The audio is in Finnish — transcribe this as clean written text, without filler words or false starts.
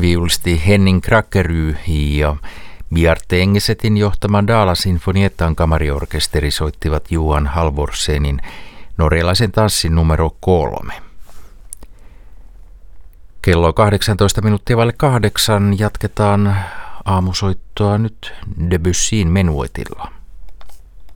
viulisti Henning Krackery ja Bjarte Engesetin johtama Dala Sinfoniettan kamariorkesteri soittivat Johan Halvorsenin norjalaisen tanssin numero 3. Kello 8:18 jatketaan aamusoittoa nyt Debussyin menuetilla.